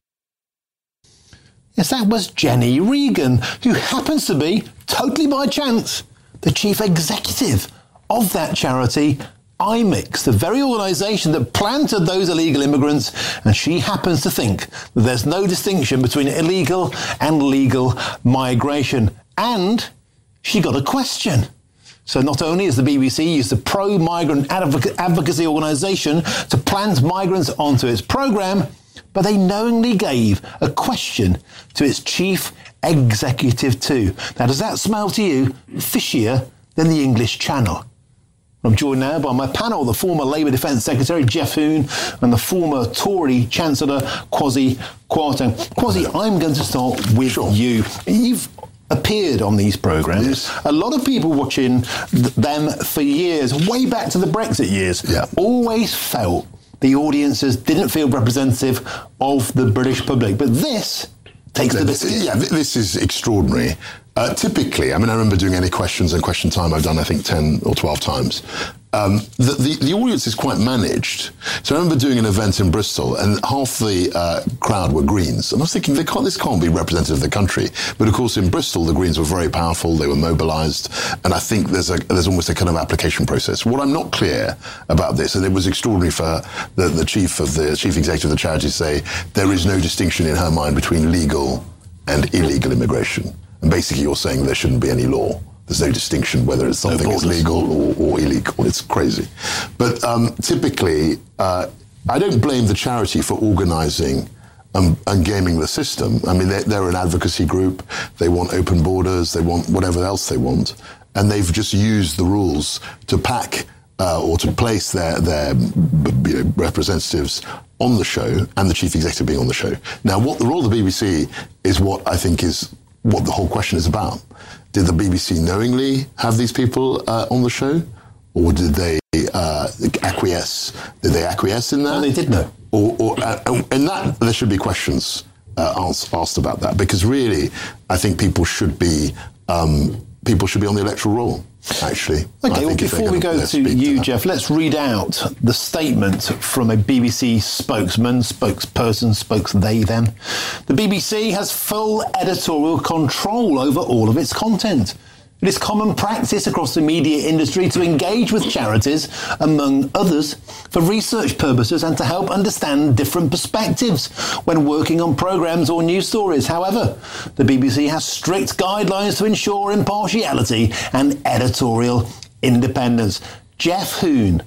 Yes, that was Jenny Regan, who happens to be, totally by chance, the chief executive of that charity, I MIX, the very organisation that planted those illegal immigrants, and she happens to think that there's no distinction between illegal and legal migration. And she got a question. So not only has the B B C used the pro-migrant advoc- advocacy organisation to plant migrants onto its programme, but they knowingly gave a question to its chief executive too. Now, does that smell to you fishier than the English Channel? I'm joined now by my panel, the former Labour Defence Secretary, Geoff Hoon, and the former Tory Chancellor, Kwasi Kwarteng. Kwasi, I'm going to start with sure. you. You've appeared on these programmes. Yes. A lot of people watching th- them for years, way back to the Brexit years, yeah. always felt the audiences didn't feel representative of the British public. But this takes the biscuit. Yeah, this is extraordinary. Uh, typically, I mean, I remember doing Any Questions and Question Time. I've done, I think, ten or twelve times. Um, the, the, the audience is quite managed. So I remember doing an event in Bristol, and half the uh, crowd were Greens. And I was thinking, they can't, this can't be representative of the country. But of course, in Bristol, the Greens were very powerful. They were mobilised. And I think there's a there's almost a kind of application process. What I'm not clear about this, and it was extraordinary for the, the chief of the chief executive of the charity to say, there is no distinction in her mind between legal and illegal immigration. And basically, you're saying there shouldn't be any law. There's no distinction whether it's something no is legal or, or illegal. It's crazy. But um, typically, uh, I don't blame the charity for organising um, and gaming the system. I mean, they're, they're an advocacy group. They want open borders. They want whatever else they want. And they've just used the rules to pack uh, or to place their, their you know, representatives on the show, and the chief executive being on the show. Now, what the role of the B B C is what I think is what the whole question is about. Did the B B C knowingly have these people uh, on the show, or did they uh, acquiesce? Did they acquiesce in that? No, they did know. Or, or uh, in that, there should be questions uh, asked, asked about that, because really, I think people should be um, people should be on the electoral roll. Actually, okay. Well, before we go to you, to Geoff, let's read out the statement from a B B C spokesman, spokesperson, spokes they them. The B B C has full editorial control over all of its content. It is common practice across the media industry to engage with charities, among others, for research purposes and to help understand different perspectives when working on programmes or news stories. However, the B B C has strict guidelines to ensure impartiality and editorial independence. Geoff Hoon,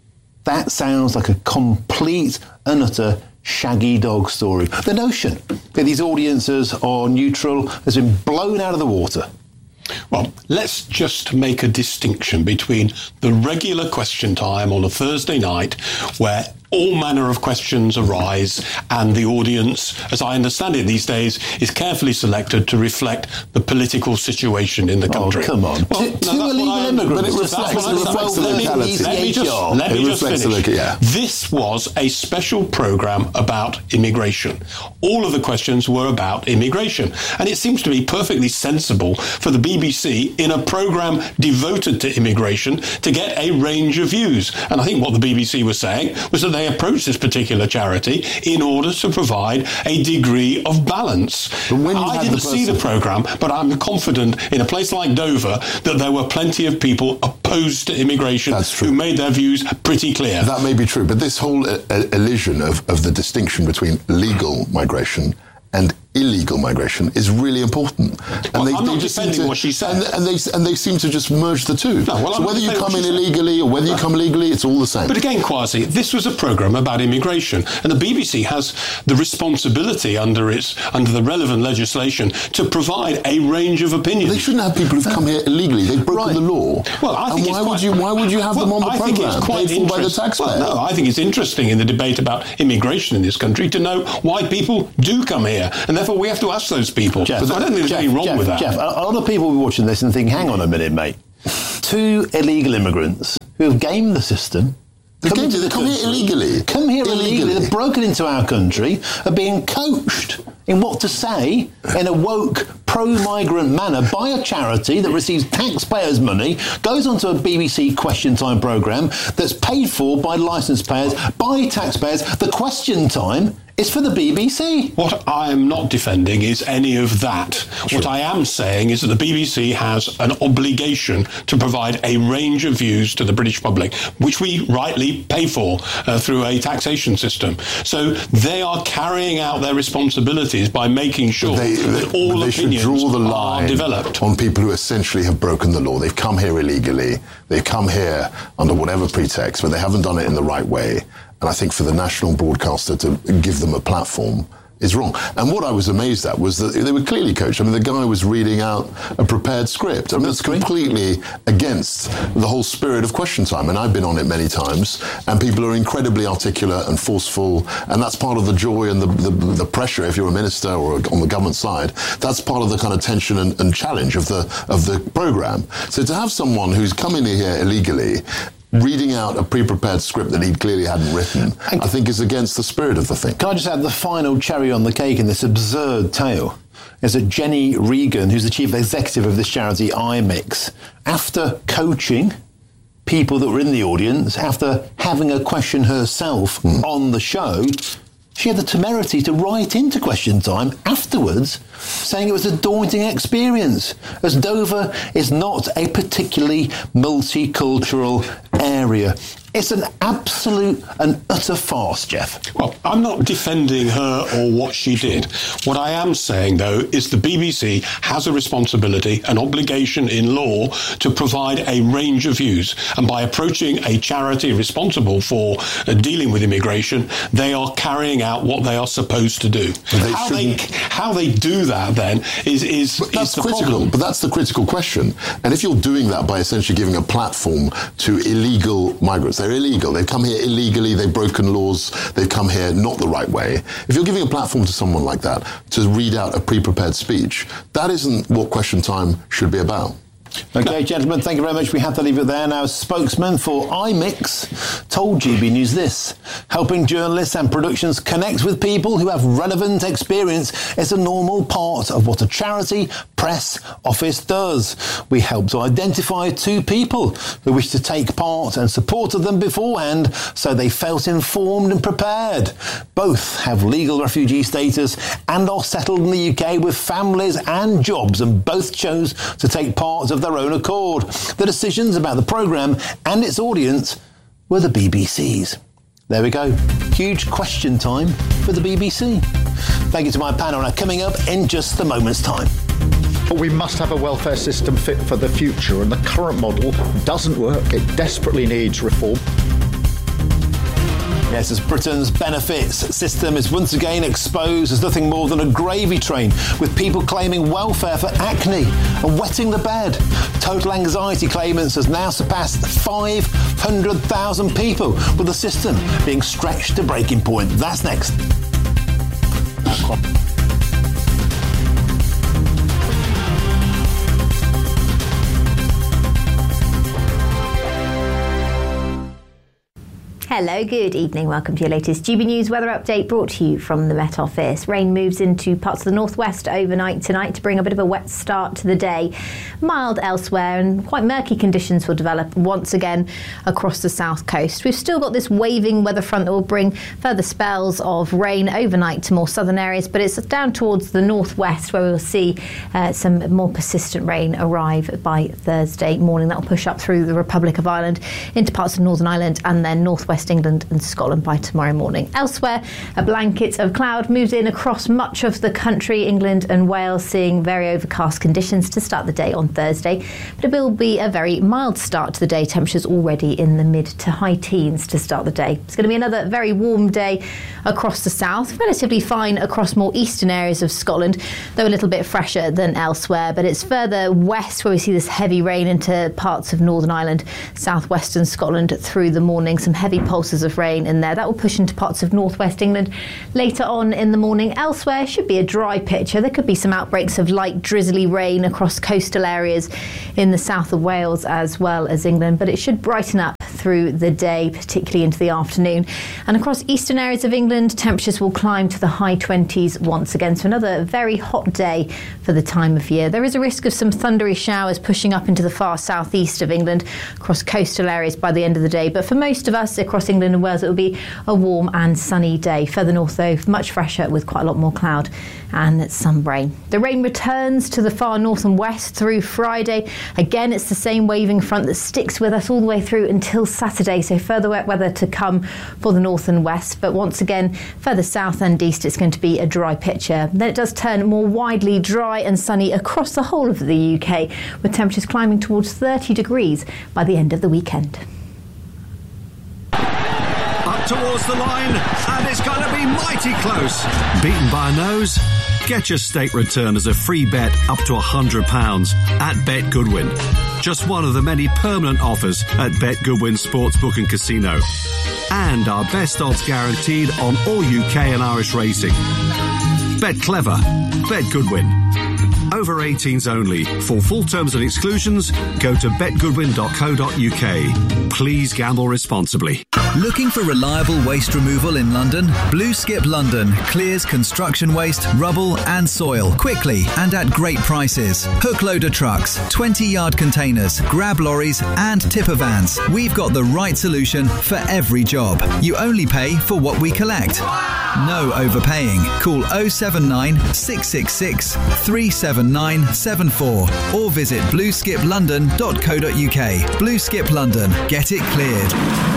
that sounds like a complete and utter shaggy dog story. The notion that these audiences are neutral has been blown out of the water. Well, let's just make a distinction between the regular Question Time on a Thursday night, where all manner of questions arise, and the audience, as I understand it these days, is carefully selected to reflect the political situation in the country. Oh, come on. Well, two, no, two illegal I, immigrants. But it reflects, it reflects the locality. Let me just, let me just finish. Look, yeah. This was a special programme about immigration. All of the questions were about immigration. And it seems to me perfectly sensible for the B B C, in a programme devoted to immigration, to get a range of views. And I think what the B B C was saying was that they approached this particular charity in order to provide a degree of balance. I didn't the see the programme, but I'm confident in a place like Dover that there were plenty of people opposed to immigration who made their views pretty clear. That may be true, but this whole uh, illusion of, of the distinction between legal migration and illegal migration is really important. And well, they, I'm they not just defending seem to, what she said. And, and, they, and they seem to just merge the two. No, well, so whether you come in illegally or whether you come legally, it's all the same. But again, Kwasi, this was a programme about immigration, and the B B C has the responsibility under its under the relevant legislation to provide a range of opinions. They shouldn't have people who've come here illegally. They've broken right. the law. Well, I think and why it's quite, would you why would you have well, them on the I programme? think it's quite paid for by the taxpayer. Well, no, I think it's interesting in the debate about immigration in this country to know why people do come here, and therefore we have to ask those people. Jeff, but I don't think there's Jeff, anything wrong Jeff, with that. Jeff, a lot of people will be watching this and think, hang on a minute, mate. Two illegal immigrants who have gamed the system. They come, come, into the come here illegally. Come here illegally. illegally. They've broken into our country, are being coached in what to say in a woke, pro-migrant manner by a charity that receives taxpayers' money, goes onto a B B C Question Time programme that's paid for by licence payers, by taxpayers. The Question Time is for the B B C. What I am not defending is any of that. Sure. What I am saying is that the B B C has an obligation to provide a range of views to the British public, which we rightly pay for uh, through a taxation system. So they are carrying out their responsibilities by making sure they, that they, all they opinions should draw the line are developed. On people who essentially have broken the law. They've come here illegally. They've come here under whatever pretext, but they haven't done it in the right way. And I think for the national broadcaster to give them a platform is wrong. And what I was amazed at was that they were clearly coached. I mean, the guy was reading out a prepared script. I mean, that's completely against the whole spirit of Question Time. And I've been on it many times, and people are incredibly articulate and forceful, and that's part of the joy and the, the, the pressure if you're a minister or on the government side. That's part of the kind of tension and, and challenge of the of the programme. So to have someone who's come in here illegally reading out a pre-prepared script that he clearly hadn't written, I think is against the spirit of the thing. Can I just add the final cherry on the cake in this absurd tale? Is that Jenny Regan, who's the chief executive of this charity, I Mix, after coaching people that were in the audience, after having a question herself mm. on the show, she had the temerity to write into Question Time afterwards, saying it was a daunting experience, as Dover is not a particularly multicultural area. It's an absolute and utter farce, Jeff. Well, I'm not defending her or what she did. What I am saying, though, is the B B C has a responsibility, an obligation in law to provide a range of views. And by approaching a charity responsible for uh, dealing with immigration, they are carrying out what they are supposed to do. They how, they, how they do that, then, is, is, but that's is the critical. problem. But that's the critical question. And if you're doing that by essentially giving a platform to illegal migrants, they're illegal. They've come here illegally. They've broken laws. They've come here not the right way. If you're giving a platform to someone like that to read out a pre-prepared speech, that isn't what Question Time should be about. OK, gentlemen, thank you very much. We have to leave it there. Now, a spokesman for I Mix told G B News this: helping journalists and productions connect with people who have relevant experience is a normal part of what a charity press office does. We help to identify two people who wish to take part and supported them beforehand so they felt informed and prepared. Both have legal refugee status and are settled in the U K with families and jobs, and both chose to take part of their own accord. The decisions about the programme and its audience were the B B C's. There we go. Huge Question Time for the B B C. Thank you to my panel. Now, coming up in just a moment's time. But we must have a welfare system fit for the future, and the current model doesn't work. It desperately needs reform. Yes, as Britain's benefits system is once again exposed as nothing more than a gravy train, with people claiming welfare for acne and wetting the bed. Total anxiety claimants has now surpassed five hundred thousand people, with the system being stretched to breaking point. That's next. Hello, good evening. Welcome to your latest G B News weather update, brought to you from the Met Office. Rain moves into parts of the northwest overnight tonight to bring a bit of a wet start to the day. Mild elsewhere, and quite murky conditions will develop once again across the south coast. We've still got this waving weather front that will bring further spells of rain overnight to more southern areas, but it's down towards the northwest where we'll see uh, some more persistent rain arrive by Thursday morning. That will push up through the Republic of Ireland into parts of Northern Ireland and then northwest England and Scotland by tomorrow morning. Elsewhere, a blanket of cloud moves in across much of the country, England and Wales, seeing very overcast conditions to start the day on Thursday. But it will be a very mild start to the day. Temperatures already in the mid to high teens to start the day. It's going to be another very warm day across the south, relatively fine across more eastern areas of Scotland, though a little bit fresher than elsewhere. But it's further west where we see this heavy rain into parts of Northern Ireland, southwestern Scotland through the morning. Some heavy pulses of rain in there. That will push into parts of northwest England later on in the morning. Elsewhere should be a dry picture. There could be some outbreaks of light drizzly rain across coastal areas in the south of Wales as well as England, but it should brighten up through the day, particularly into the afternoon. And across eastern areas of England, temperatures will climb to the high twenties once again. So another very hot day for the time of year. There is a risk of some thundery showers pushing up into the far southeast of England across coastal areas by the end of the day. But for most of us across England and Wales, it will be a warm and sunny day. Further north, though, much fresher with quite a lot more cloud and some rain. The rain returns to the far north and west through Friday. Again, it's the same waving front that sticks with us all the way through until Saturday, so further wet weather to come for the north and west. But once again, further south and east, it's going to be a dry picture. Then it does turn more widely dry and sunny across the whole of the U K, with temperatures climbing towards thirty degrees by the end of the weekend. Up towards the line, and it's going to be mighty close. Beaten by a nose? Get your stake return as a free bet up to one hundred pounds at Bet Goodwin. Just one of the many permanent offers at Bet Goodwin Sportsbook and Casino. And our best odds guaranteed on all U K and Irish racing. Bet clever. Bet Goodwin. Over eighteens only. For full terms and exclusions, go to bet goodwin dot co dot U K. Please gamble responsibly. Looking for reliable waste removal in London? Blue Skip London clears construction waste, rubble and soil quickly and at great prices. Hook loader trucks, twenty yard containers, grab lorries and tipper vans. We've got the right solution for every job. You only pay for what we collect. No overpaying. Call oh seven nine, six six six, three seven nine seven four or visit blue skip london dot co dot U K. Blue Skip London. Get it cleared.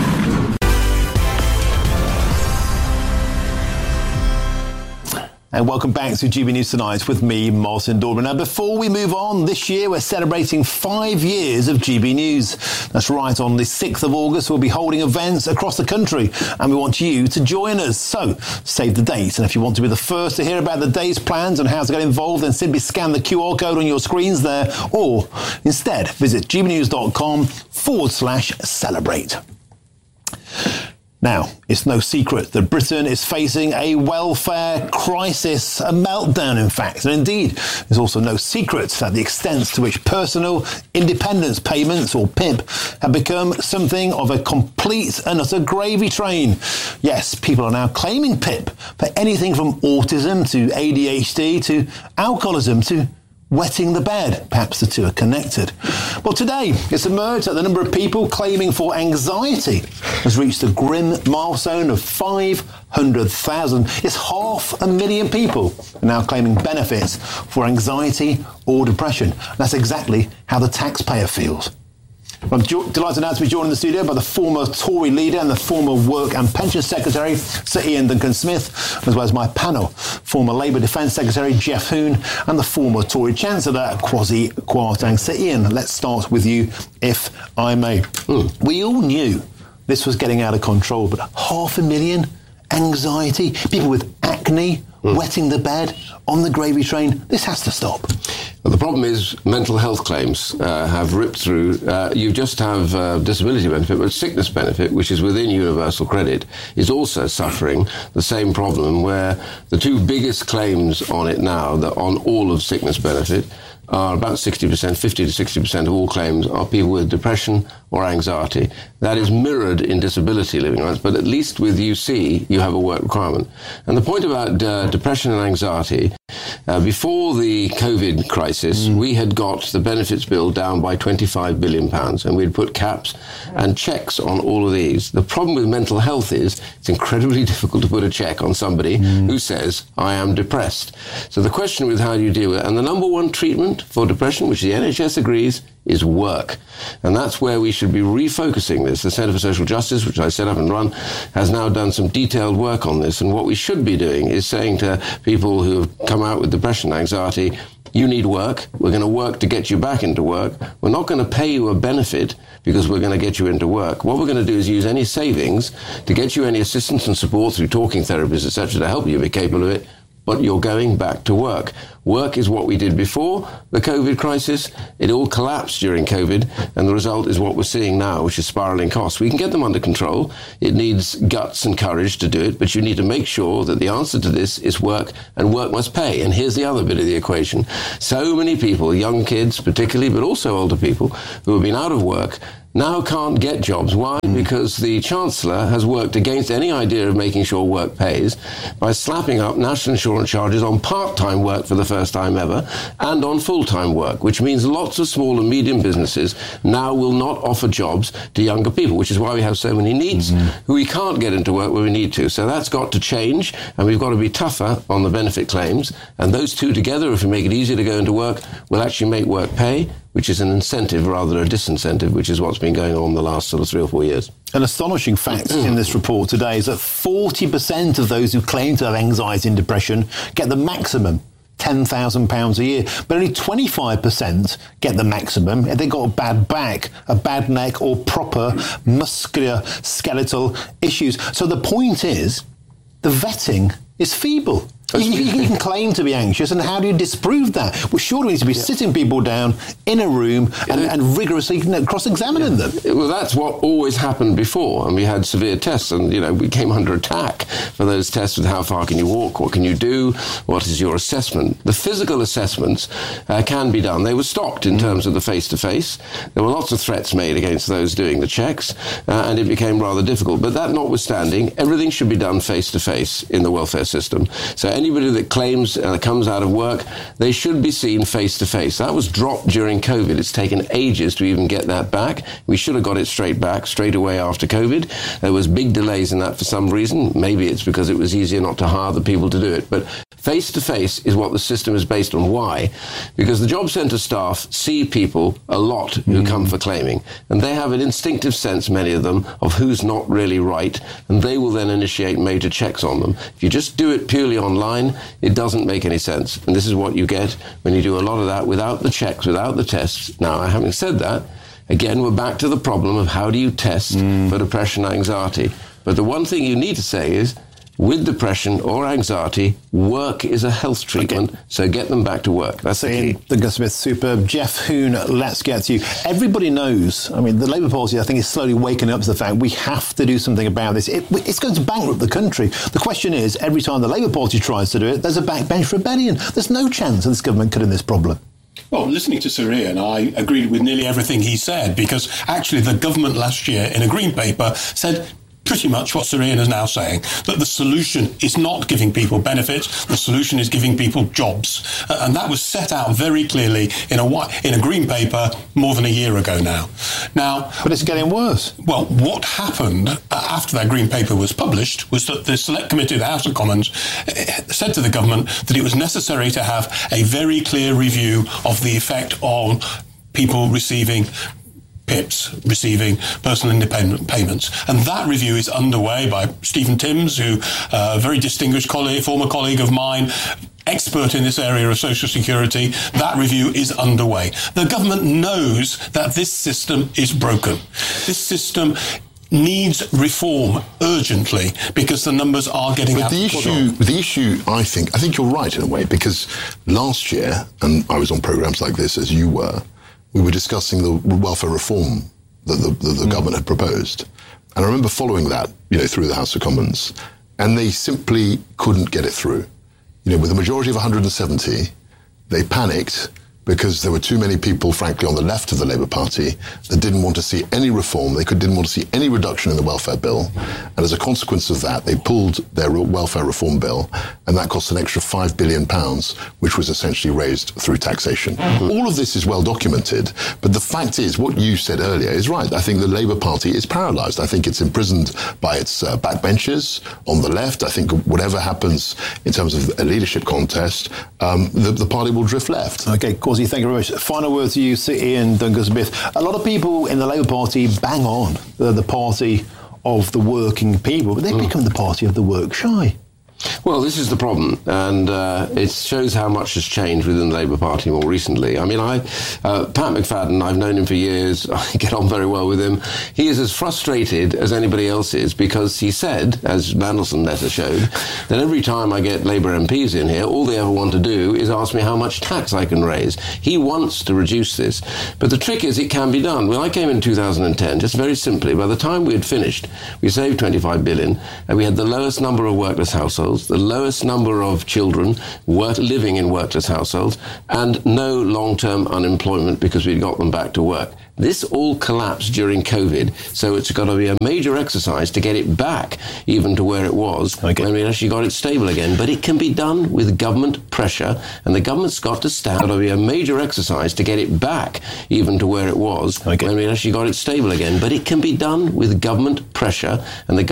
And welcome back to G B News Tonight with me, Martin Dorman. Now, before we move on, this year we're celebrating five years of G B News. That's right, on the sixth of August we'll be holding events across the country and we want you to join us. So, save the date. And if you want to be the first to hear about the day's plans and how to get involved, then simply scan the Q R code on your screens there, or instead visit gbnews.com forward slash celebrate. Now, it's no secret that Britain is facing a welfare crisis, a meltdown, in fact. And indeed, there's also no secret that the extent to which personal independence payments, or P I P, have become something of a complete and utter gravy train. Yes, people are now claiming P I P for anything from autism to A D H D to alcoholism to wetting the bed. Perhaps the two are connected. Well, today it's emerged that the number of people claiming for anxiety has reached a grim milestone of five hundred thousand. It's half a million people are now claiming benefits for anxiety or depression. That's exactly how the taxpayer feels. I'm delighted now to be joined in the studio by the former Tory leader and the former Work and Pension Secretary, Sir Ian Duncan-Smith, as well as my panel, former Labour Defence Secretary Geoff Hoon and the former Tory Chancellor Kwasi Kwarteng. Sir Ian, let's start with you, if I may. Mm. We all knew this was getting out of control, but half a million, anxiety, people with acne, mm. wetting the bed, on the gravy train, this has to stop. Well, the problem is mental health claims uh, have ripped through. Uh, you just have uh, disability benefit, but sickness benefit, which is within universal credit, is also suffering the same problem, where the two biggest claims on it now, that on all of sickness benefit, are about sixty percent, fifty to sixty percent of all claims are people with depression or anxiety. That is mirrored in disability living rights, but at least with U C, you have a work requirement. And the point about uh, depression and anxiety, uh, before the COVID crisis, mm. we had got the benefits bill down by twenty-five billion pounds, and we'd put caps and checks on all of these. The problem with mental health is it's incredibly difficult to put a check on somebody mm. who says, I am depressed. So the question with how do you deal with it, and the number one treatment for depression, which the N H S agrees, is work. And that's where we should be refocusing this. The Centre for Social Justice, which I set up and run, has now done some detailed work on this. And what we should be doing is saying to people who have come out with depression and anxiety, you need work. We're going to work to get you back into work. We're not going to pay you a benefit because we're going to get you into work. What we're going to do is use any savings to get you any assistance and support through talking therapies, et cetera, to help you be capable of it. But you're going back to work. Work is what we did before the COVID crisis. It all collapsed during COVID, and the result is what we're seeing now, which is spiraling costs. We can get them under control. It needs guts and courage to do it, but you need to make sure that the answer to this is work, and work must pay. And here's the other bit of the equation. So many people, young kids particularly, but also older people, who have been out of work, now can't get jobs. Why? Because the Chancellor has worked against any idea of making sure work pays by slapping up national insurance charges on part-time work for the first time ever and on full-time work, which means lots of small and medium businesses now will not offer jobs to younger people, which is why we have so many neets mm-hmm. who we can't get into work where we need to. So that's got to change, and we've got to be tougher on the benefit claims. And those two together, if we make it easier to go into work, will actually make work pay, which is an incentive rather than a disincentive, which is what's been going on the last sort of three or four years. An astonishing fact in this report today is that forty percent of those who claim to have anxiety and depression get the maximum, ten thousand pounds a year, but only twenty-five percent get the maximum if they've got a bad back, a bad neck, or proper muscular skeletal issues. So the point is, the vetting is feeble. You, you can claim to be anxious, and how do you disprove that? Well, surely we need to be yeah. sitting people down in a room and, and rigorously cross-examining yeah. them. Well, that's what always happened before, and we had severe tests, and, you know, we came under attack for those tests with how far can you walk, what can you do, what is your assessment. The physical assessments uh, can be done. They were stopped in mm. terms of the face-to-face. There were lots of threats made against those doing the checks, uh, and it became rather difficult. But that notwithstanding, everything should be done face-to-face in the welfare system. So anybody that claims uh, comes out of work, they should be seen face-to-face. That was dropped during COVID. It's taken ages to even get that back. We should have got it straight back, straight away after COVID. There was big delays in that for some reason. Maybe it's because it was easier not to hire the people to do it. But face-to-face is what the system is based on. Why? Because the job centre staff see people a lot who mm. come for claiming, and they have an instinctive sense, many of them, of who's not really right, and they will then initiate major checks on them. If you just do it purely online, it doesn't make any sense. And this is what you get when you do a lot of that without the checks, without the tests. Now, having said that, again, we're back to the problem of how do you test mm. for depression and anxiety. But the one thing you need to say is, with depression or anxiety, work is a health treatment, okay. so get them back to work. That's the key. The Gus Smith, superb. Jeff Hoon, let's get to you. Everybody knows, I mean, the Labour Party, I think, is slowly waking up to the fact we have to do something about this. It, it's going to bankrupt the country. The question is, every time the Labour Party tries to do it, there's a backbench rebellion. There's no chance of this government cutting this problem. Well, listening to Sir Ian, I agreed with nearly everything he said, because actually the government last year in a Green Paper said pretty much what Sir Ian is now saying, that the solution is not giving people benefits, the solution is giving people jobs. Uh, and that was set out very clearly in a in a Green Paper more than a year ago now. Now, but it's getting worse. Well, what happened uh, after that Green Paper was published was that the Select Committee of the House of Commons uh, said to the government that it was necessary to have a very clear review of the effect on people receiving P I Ps, receiving personal independent payments. And that review is underway by Stephen Timms, who, uh, a very distinguished colleague, former colleague of mine, expert in this area of social security. That review is underway. The government knows that this system is broken. This system needs reform urgently because the numbers are getting but out the of issue the issue I think I think you're right in a way, because last year, and I was on programs like this as you were, we were discussing the welfare reform that the, the, the mm. government had proposed, and I remember following that, you know, through the House of Commons, and they simply couldn't get it through. You know, with a majority of one hundred seventy, they panicked because there were too many people, frankly, on the left of the Labour Party that didn't want to see any reform. They could, didn't want to see any reduction in the welfare bill. And as a consequence of that, they pulled their welfare reform bill, and that cost an extra five billion pounds, which was essentially raised through taxation. Mm-hmm. All of this is well documented, but the fact is, what you said earlier is right. I think the Labour Party is paralysed. I think it's imprisoned by its uh, backbenchers on the left. I think whatever happens in terms of a leadership contest, um, the, the party will drift left. Okay, Causey, thank you very much. Final word to you, Ian Duncan-Smith. A lot of people in the Labour Party bang on the, the party of the working people, but they've mm. become the party of the work shy. Well, this is the problem, and uh, it shows how much has changed within the Labour Party more recently. I mean, I, uh, Pat McFadden, I've known him for years. I get on very well with him. He is as frustrated as anybody else is, because he said, as Mandelson letter showed, that every time I get Labour M Ps in here, all they ever want to do is ask me how much tax I can raise. He wants to reduce this, but the trick is it can be done. When I came in two thousand ten, just very simply, by the time we had finished, we saved twenty-five billion, and we had the lowest number of workless households, the lowest number of children work, living in workless households, and no long-term unemployment because we'd got them back to work. This all collapsed during COVID, so it's got to be a major exercise to get it back even to where it was okay. when we actually got it stable again. But it can be done with government pressure, and the government's got to stand. It's got to be a major exercise to get it back even to where it was okay. when we actually got it stable again. But it can be done with government pressure, and the